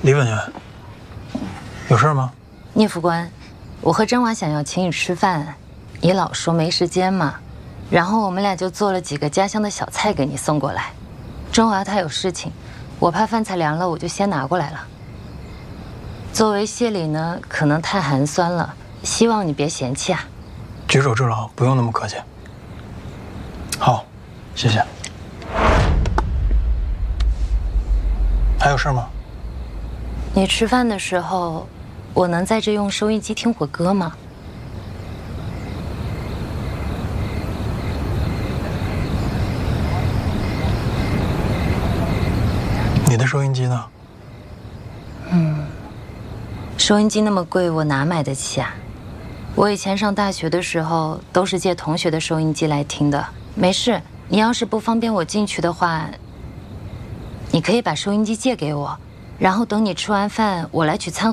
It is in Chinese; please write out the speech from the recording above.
李委员，有事吗？ 聂副官，我和甄娃想要请你吃饭，你老说没时间嘛，然后我们俩就做了几个家乡的小菜给你送过来。甄娃她有事情，我怕饭菜凉了，我就先拿过来了。作为谢礼呢，可能太寒酸了，希望你别嫌弃啊。 举手之劳，不用那么客气。好，谢谢。还有事吗？ 你吃饭的时候，我能在这用收音机听会歌吗？ 你的收音机呢？ 收音机那么贵，我哪买得起啊？我以前上大学的时候都是借同学的收音机来听的。没事，你要是不方便我进去的话，你可以把收音机借给我，然后等你吃完饭，我来取餐。